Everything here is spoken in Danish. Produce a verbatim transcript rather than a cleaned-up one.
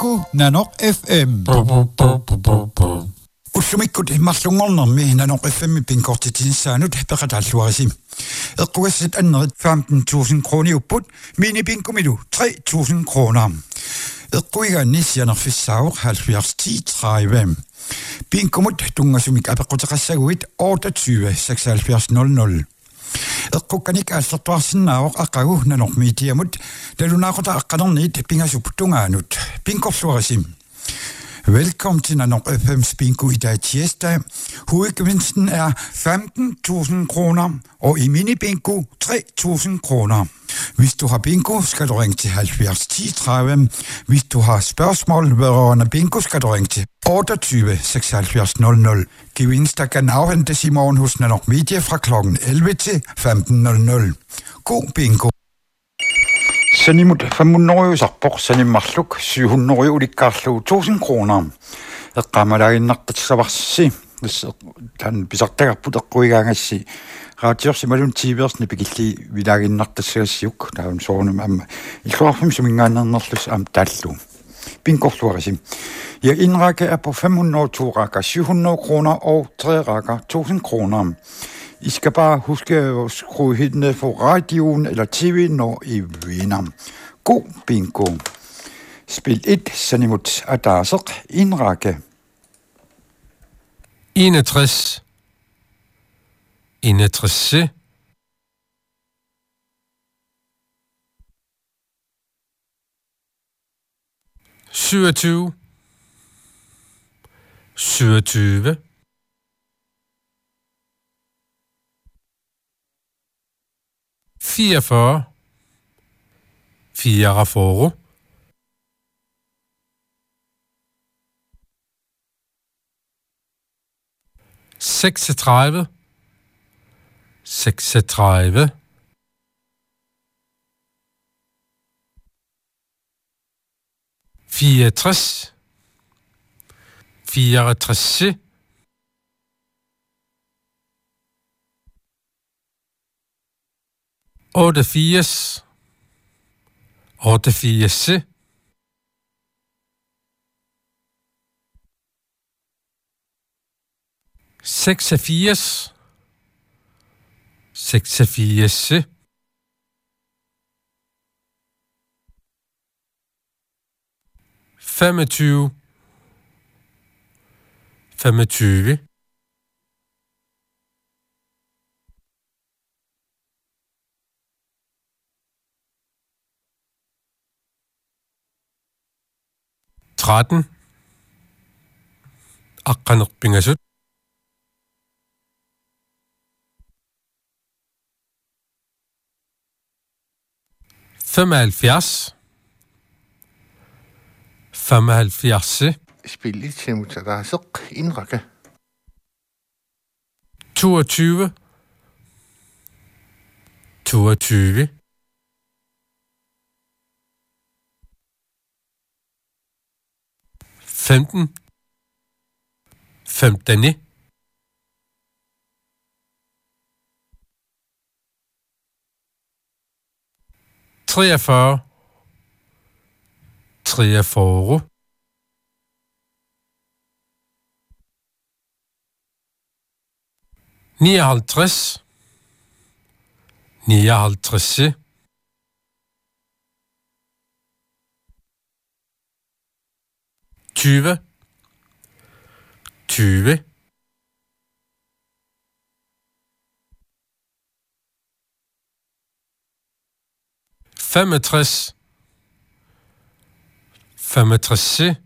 Bingo Nanok F M. Ussumikut immarlungornermi Nanok F M pinkortitinsaanut peqatalluarisim. Eqquassit annerit femten tusind kroner upput. Mini bingo milu tre tusind kroner. Eqquigaanni sianerfissaaruq halvfjerds ti tredive. Bingomut tungasumik apequtaqassaguit otteogtyve seksoghalvfjerds nul nul. Eqqukkanik aallertuarsinnaaroq aqagu nanormiitiamut talunaaquta aqqanerniit pingasuptungaanut pinkorluarisim. Velkommen til Nanok F M's bingo i dag tirsdag. Hovedgevinsten er femten tusind kroner, og i mini-bingo tre tusind kroner. Hvis du har bingo, skal du ringe til halvfjerds ti tredive. Hvis du har spørgsmål vedrørende bingo, skal du ringe til otteogtyve seksoghalvfjerds nul nul. Gevinster kan afhentes i morgen hos Nanok Media fra klokken elleve til femten nul nul. God bingo! Sanimut femhundrede sanimmarluk syv hundrede ulikkaarlu tusind kroner. Eqqamalaaginnartatsavarsi tan pisartagarput eqquigaangassi raatiorsimalun tiiversni pikilli vilaaginnartassagassiuk taun soornum amma illuarfum sumingaannernerlus am tallu pinkorluarisim. Jeg indrække er på fem hundrede to rækker syv hundrede kroner og tre rækker tusind kroner. I skal bare huske at skrue helt ned for radioen eller tv, når I vinder. God bingo. Spil et, Sanimut Adasok, indrække. enogtres. enogtres. syvogtyve. syvogtyve. fireogfyrre. fireogfyrre. seksogtredive. seksogtredive. fireogtres. fireogtres. otteogfirs. otteogfirs. seksogfirs. seksogfirs. femogtyve. femogtyve. tretten. Aqqanerpingasut. femoghalvfjerds. femoghalvfjerds. Spil et Sanimut Adasok, indrække. toogtyve. toogtyve. femten. femten. treogfyrre. treogfyrre. nioghalvtreds. nioghalvtreds. tyve. tyve. femogtres. femogtres.